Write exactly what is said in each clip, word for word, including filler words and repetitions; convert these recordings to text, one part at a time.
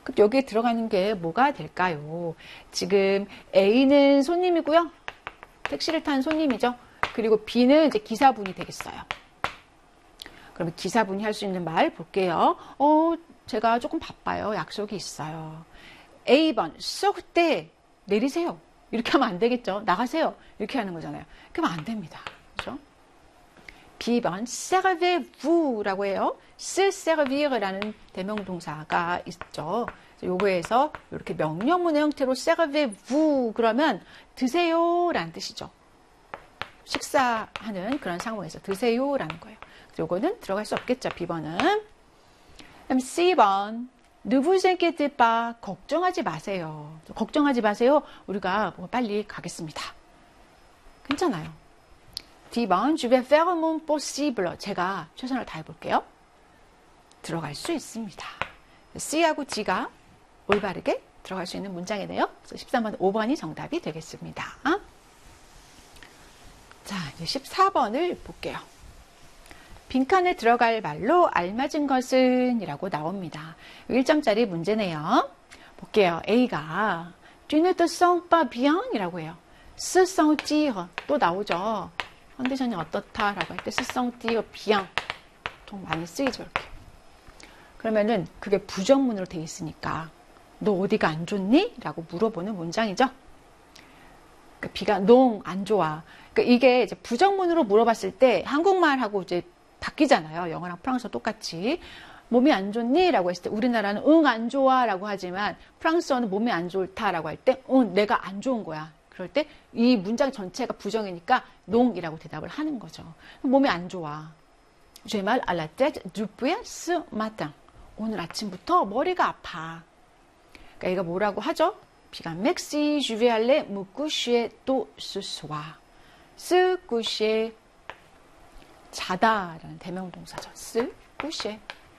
여기에 들어가는 게 뭐가 될까요? 지금 A는 손님이고요. 택시를 탄 손님이죠. 그리고 B는 이제 기사분이 되겠어요. 그러면 기사분이 할 수 있는 말 볼게요. 어, 제가 조금 바빠요. 약속이 있어요. A 번, sortez, 내리세요. 이렇게 하면 안 되겠죠. 나가세요. 이렇게 하는 거잖아요. 그러면 안 됩니다. 그렇죠? B 번, servez-vous 라고 해요. se servir라는 대명동사가 있죠. 요거에서 이렇게 명령문의 형태로 servez-vous 그러면 드세요 라는 뜻이죠. 식사하는 그런 상황에서 드세요 라는 거예요. 요거는 들어갈 수 없겠죠. B 번은. 그럼 C 번, ne vous inquiétez pas, 걱정하지 마세요. 걱정하지 마세요. 우리가 뭐 빨리 가겠습니다. 괜찮아요. D 번, je vais faire mon possible. 제가 최선을 다해볼게요. 들어갈 수 있습니다. C하고 G가 올바르게 들어갈 수 있는 문장이네요. 그래서 십삼 번, 오 번이 정답이 되겠습니다. 자, 이제 십사 번을 볼게요. 빈칸에 들어갈 말로 알맞은 것은 이라고 나옵니다. 일 점짜리 문제네요. 볼게요. A가 tu ne te sens pas bien 이라고 해요. se sentir 또 나오죠. 컨디션이 어떻다 라고 할 때 se sentir bien 보통 많이 쓰이죠. 이렇게. 그러면은 그게 부정문으로 돼 있으니까 너 어디가 안 좋니? 라고 물어보는 문장이죠. 그러니까 B가 농 안 좋아. 그러니까 이게 이제 부정문으로 물어봤을 때 한국말하고 이제 바뀌잖아요. 영어랑 프랑스어 똑같이. 몸이 안 좋니? 라고 했을 때 우리나라는 응, 안 좋아 라고 하지만 프랑스어는 몸이 안 좋다 라고 할 때 응, 내가 안 좋은 거야. 그럴 때 이 문장 전체가 부정이니까 농이라고 대답을 하는 거죠. 몸이 안 좋아. J'ai mal à la tête depuis ce matin. 오늘 아침부터 머리가 아파. 그러니까 얘가 뭐라고 하죠? B가 Merci, je vais aller me coucher tôt ce soir. se coucher 자다라는 대명동사죠. se coucher.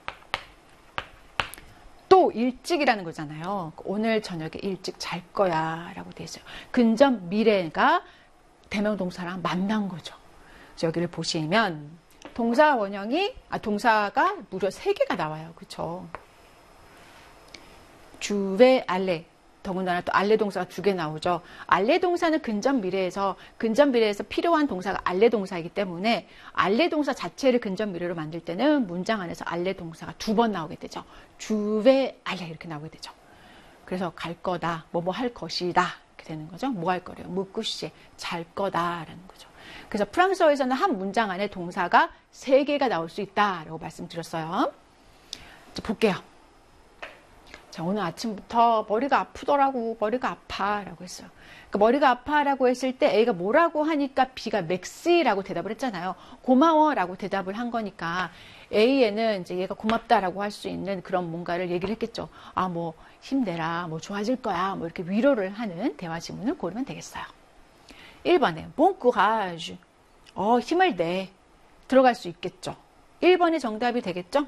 또 일찍이라는 거잖아요. 오늘 저녁에 일찍 잘 거야 라고 되어 있어요. 근접 미래가 대명동사랑 만난 거죠. 그래서 여기를 보시면 동사 원형이 아 동사가 무려 세 개가 나와요. 그렇죠? 주베 알레 더군다나 또 알레 동사가 두 개 나오죠. 알레 동사는 근접 미래에서 근접 미래에서 필요한 동사가 알레 동사이기 때문에 알레 동사 자체를 근접 미래로 만들 때는 문장 안에서 알레 동사가 두 번 나오게 되죠. 주베 알레 이렇게 나오게 되죠. 그래서 갈 거다, 뭐 뭐 할 것이다 이렇게 되는 거죠. 뭐 할 거래요? 무쿠시 잘 거다라는 거죠. 그래서 프랑스어에서는 한 문장 안에 동사가 세 개가 나올 수 있다라고 말씀드렸어요. 자, 볼게요. 자, 오늘 아침부터 머리가 아프더라고. 머리가 아파. 라고 했어요. 그러니까 머리가 아파. 라고 했을 때 A가 뭐라고 하니까 B가 맥시라고 대답을 했잖아요. 고마워. 라고 대답을 한 거니까 A에는 이제 얘가 고맙다. 라고 할 수 있는 그런 뭔가를 얘기를 했겠죠. 아, 뭐, 힘내라. 뭐, 좋아질 거야. 뭐, 이렇게 위로를 하는 대화 지문을 고르면 되겠어요. 일 번에, bon courage. 어, 힘을 내. 들어갈 수 있겠죠. 일 번이 정답이 되겠죠?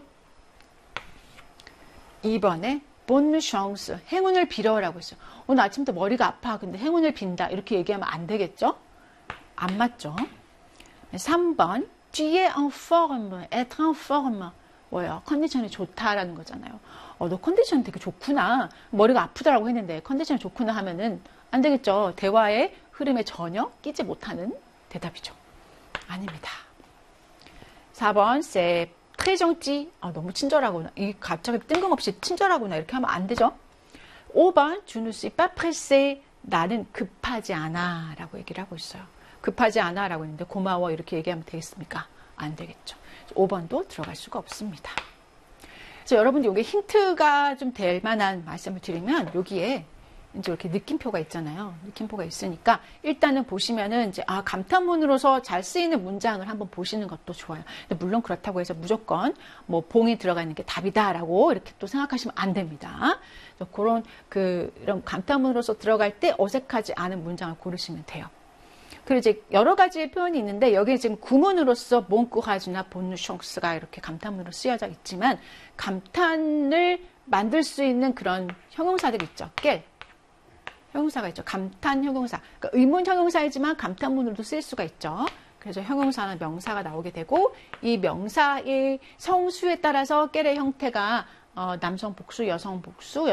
이 번에, bonne chance, 행운을 빌어라고 했어요. 오늘 아침부터 머리가 아파. 근데 행운을 빈다. 이렇게 얘기하면 안 되겠죠? 안 맞죠? 삼 번, tu es en forme, être en forme. 뭐예요? 컨디션이 좋다라는 거잖아요. 어, 너 컨디션 되게 좋구나. 머리가 아프다라고 했는데 컨디션이 좋구나 하면은 안 되겠죠? 대화의 흐름에 전혀 끼지 못하는 대답이죠. 아닙니다. 사 번, c'est très gentil. 아, 너무 친절하구나. 이 갑자기 뜬금없이 친절하구나. 이렇게 하면 안 되죠. 오 번, je ne suis pas pressé. 나는 급하지 않아. 라고 얘기를 하고 있어요. 급하지 않아. 라고 했는데 고마워. 이렇게 얘기하면 되겠습니까? 안 되겠죠. 오 번도 들어갈 수가 없습니다. 그래서 여러분들 여기 힌트가 좀 될 만한 말씀을 드리면 여기에 이제 이렇게 느낌표가 있잖아요. 느낌표가 있으니까 일단은 보시면은 이제 아 감탄문으로서 잘 쓰이는 문장을 한번 보시는 것도 좋아요. 근데 물론 그렇다고 해서 무조건 뭐 봉이 들어가 있는 게 답이다라고 이렇게 또 생각하시면 안 됩니다. 그런 그 이런 감탄문으로서 들어갈 때 어색하지 않은 문장을 고르시면 돼요. 그리고 이제 여러 가지의 표현이 있는데 여기 지금 구문으로서 몽꾸하즈나 본누숑스가 이렇게 감탄문으로 쓰여져 있지만 감탄을 만들 수 있는 그런 형용사들이 있죠. 깰. 형용사가 있죠. 감탄 형용사. 그러니까 의문 형용사이지만 감탄문으로도 쓸 수가 있죠. 그래서 형용사는 명사가 나오게 되고 이 명사의 성수에 따라서 깰의 형태가 어, 남성 복수, 여성 복수,